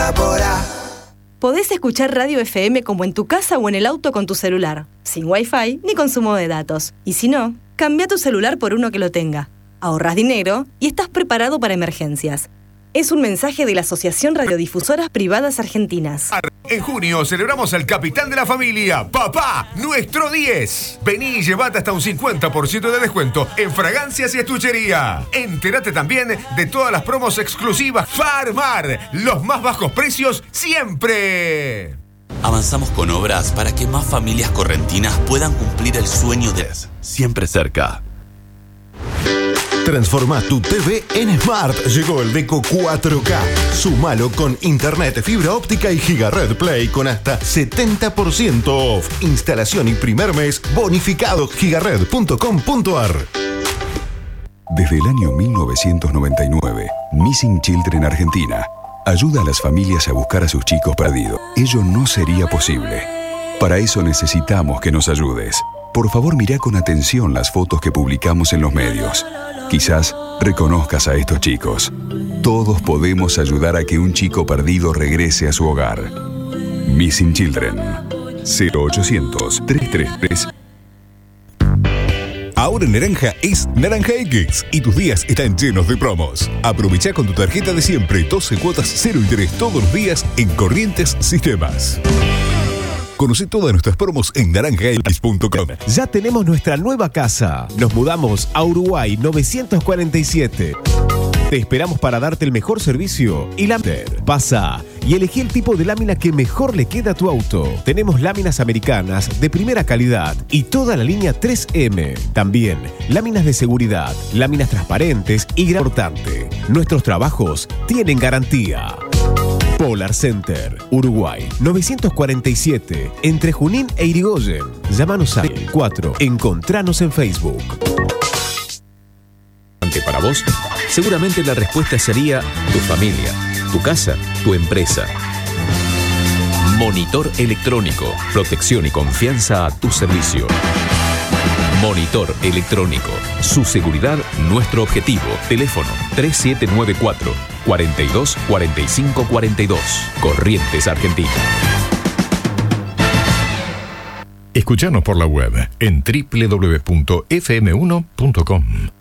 Evapora. Podés escuchar Radio FM como en tu casa o en el auto con tu celular, sin Wi-Fi ni consumo de datos. Y si no, cambia tu celular por uno que lo tenga. Ahorrás dinero y estás preparado para emergencias. Es un mensaje de la Asociación Radiodifusoras Privadas Argentinas. En junio celebramos al capitán de la familia, papá, nuestro 10. Vení y llevate hasta un 50% de descuento en fragancias y estuchería. Entérate también de todas las promos exclusivas. Farmar, los más bajos precios siempre. Avanzamos con obras para que más familias correntinas puedan cumplir el sueño de siempre cerca. Transforma tu TV en Smart. Llegó el Deco 4K. Súmalo con internet, fibra óptica y Gigared Play con hasta 70% off. Instalación y primer mes bonificado. gigared.com.ar. Desde el año 1999, Missing Children Argentina ayuda a las familias a buscar a sus chicos perdidos. Ello no sería posible. Para eso necesitamos que nos ayudes. Por favor, mirá con atención las fotos que publicamos en los medios. Quizás reconozcas a estos chicos. Todos podemos ayudar a que un chico perdido regrese a su hogar. Missing Children. 0800-333. Ahora en Naranja es Naranja X y tus días están llenos de promos. Aprovecha con tu tarjeta de siempre 12 cuotas 0 interés todos los días en Corrientes Sistemas. Conoce todas nuestras promos en naranjax.com. Ya tenemos nuestra nueva casa. Nos mudamos a Uruguay 947. Te esperamos para darte el mejor servicio y pasa y elegí el tipo de lámina que mejor le queda a tu auto. Tenemos láminas americanas de primera calidad y toda la línea 3M. También láminas de seguridad, láminas transparentes y importante. Nuestros trabajos tienen garantía. Polar Center, Uruguay, 947, entre Junín e Irigoyen. Llámanos al 4. Encontranos en Facebook. Para vos, seguramente la respuesta sería tu familia, tu casa, tu empresa. Monitor electrónico, protección y confianza a tu servicio. Monitor electrónico, su seguridad, nuestro objetivo. Teléfono 3794 42 45 42. Corrientes Argentina. Escuchanos por la web en www.fm1.com.